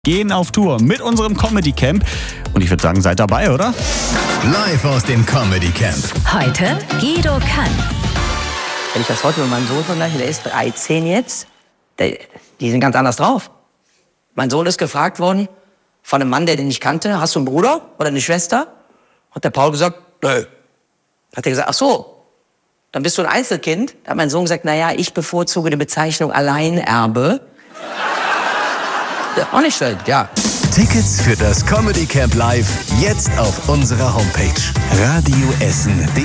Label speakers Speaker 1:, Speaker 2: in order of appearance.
Speaker 1: Gehen auf Tour mit unserem Comedy Camp. Und ich würde sagen, seid dabei, oder?
Speaker 2: Live aus dem Comedy Camp.
Speaker 3: Heute Guido Kanz.
Speaker 4: Wenn ich das heute mit meinem Sohn vergleiche, der ist 13 jetzt, die sind ganz anders drauf. Mein Sohn ist gefragt worden von einem Mann, der den nicht kannte, hast du einen Bruder oder eine Schwester? Hat der Paul gesagt, nö. Hat er gesagt, ach so, dann bist du ein Einzelkind? Da hat mein Sohn gesagt, naja, ich bevorzuge die Bezeichnung Alleinerbe. Ja, auch nicht schlecht, ja.
Speaker 2: Tickets für das Comedy Camp Live jetzt auf unserer Homepage radioessen.de.